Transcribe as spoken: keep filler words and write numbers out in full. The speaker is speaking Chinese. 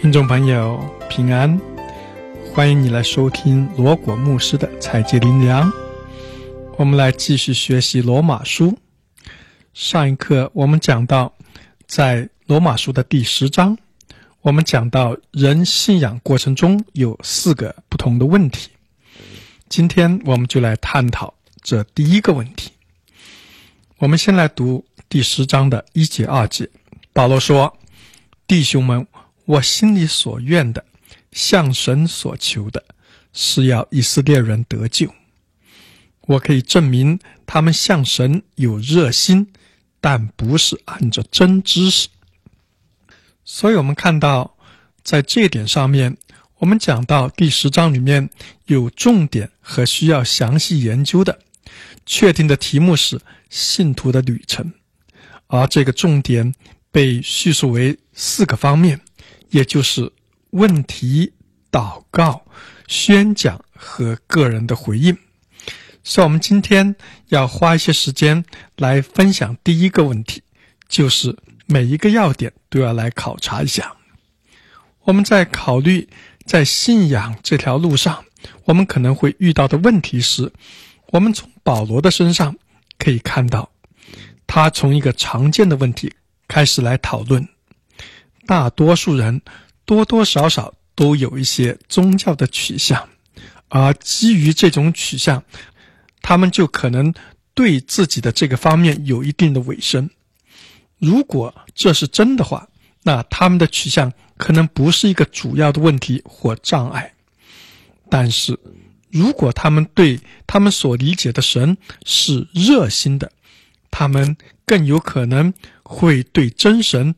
听众朋友平安，欢迎你来收听罗果牧师的采节灵粮。我们来继续学习罗马书。上一课我们讲到，在罗马书的第十章，我们讲到人信仰过程中有四个不同的问题。今天我们就来探讨这第一个问题。我们先来读第十章的一节二节。保罗说：弟兄们，我心里所愿的，向神所求的，是要以色列人得救。我可以证明他们向神有热心，但不是按着真知识。所以我们看到，在这一点上面，我们讲到第十章里面有重点和需要详细研究的，确定的题目是信徒的旅程，而这个重点被叙述为四个方面，也就是问题、祷告、宣讲和个人的回应。所以我们今天要花一些时间来分享第一个问题，就是每一个要点都要来考察一下。我们在考虑在信仰这条路上我们可能会遇到的问题时，我们从保罗的身上可以看到，他从一个常见的问题开始来讨论。大多数人多多少少都有一些宗教的取向，而基于这种取向，他们就可能对自己的这个方面有一定的委身。如果这是真的话，那他们的取向可能不是一个主要的问题或障碍。但是如果他们对他们所理解的神是热心的，他们更有可能会对真神